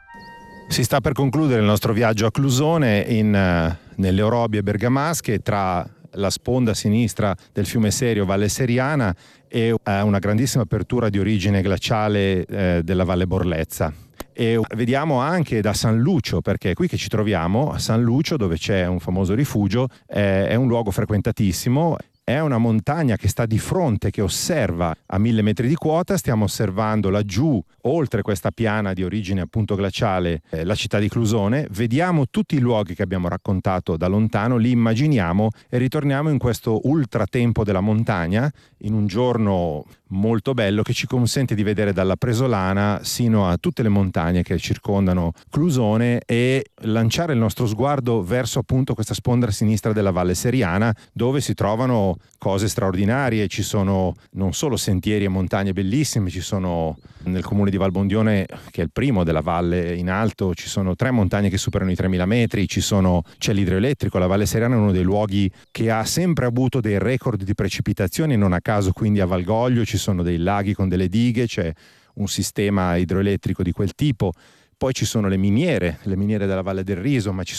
Si sta per concludere il nostro viaggio a Clusone nelle Orobie bergamasche, tra la sponda sinistra del fiume Serio, Valle Seriana, e una grandissima apertura di origine glaciale della Valle Borlezza. E vediamo anche da San Lucio, perché qui che ci troviamo, a San Lucio, dove c'è un famoso rifugio, è un luogo frequentatissimo. È una montagna che sta di fronte, che osserva a 1000 metri di quota. Stiamo osservando laggiù, oltre questa piana di origine appunto glaciale, la città di Clusone. Vediamo tutti i luoghi che abbiamo raccontato da lontano, li immaginiamo e ritorniamo in questo ultratempo della montagna, in un giorno molto bello che ci consente di vedere dalla Presolana sino a tutte le montagne che circondano Clusone e lanciare il nostro sguardo verso appunto questa sponda sinistra della Valle Seriana, dove si trovano cose straordinarie. Ci sono non solo sentieri e montagne bellissime, ci sono nel comune di Valbondione, che è il primo della valle in alto, ci sono 3 montagne che superano i 3000 metri, c'è l'idroelettrico. La Valle Seriana è uno dei luoghi che ha sempre avuto dei record di precipitazioni, non a caso quindi a Valgoglio ci sono dei laghi con delle dighe, c'è un sistema idroelettrico di quel tipo. Poi ci sono le miniere della Valle del Riso, ma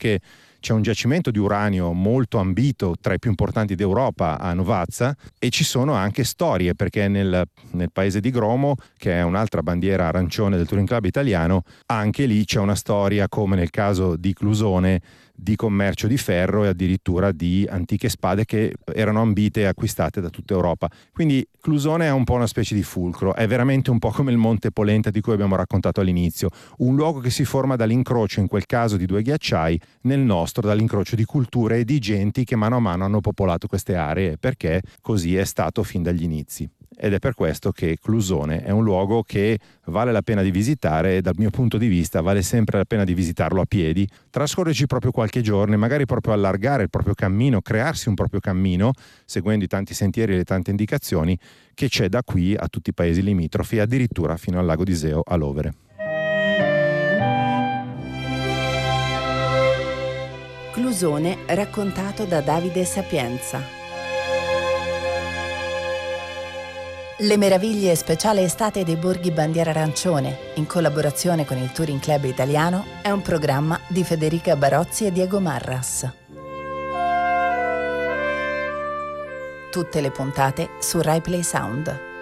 c'è un giacimento di uranio molto ambito, tra i più importanti d'Europa, a Novazza, e ci sono anche storie, perché nel paese di Gromo, che è un'altra bandiera arancione del Touring Club italiano, anche lì c'è una storia, come nel caso di Clusone, di commercio di ferro e addirittura di antiche spade che erano ambite e acquistate da tutta Europa. Quindi Clusone è un po' una specie di fulcro, è veramente un po' come il Monte Polenta di cui abbiamo raccontato all'inizio, un luogo che si forma dall'incrocio, in quel caso di 2 ghiacciai, nel nostro dall'incrocio di culture e di genti che mano a mano hanno popolato queste aree, perché così è stato fin dagli inizi. Ed è per questo che Clusone è un luogo che vale la pena di visitare, e dal mio punto di vista vale sempre la pena di visitarlo a piedi, trascorrerci proprio qualche giorno e magari proprio allargare il proprio cammino, crearsi un proprio cammino, seguendo i tanti sentieri e le tante indicazioni che c'è da qui a tutti i paesi limitrofi, addirittura fino al lago d'Iseo a Lovere. Clusone raccontato da Davide Sapienza. Le meraviglie speciale estate dei borghi bandiera arancione, in collaborazione con il Touring Club italiano, è un programma di Federica Barozzi e Diego Marras. Tutte le puntate su Rai Play Sound.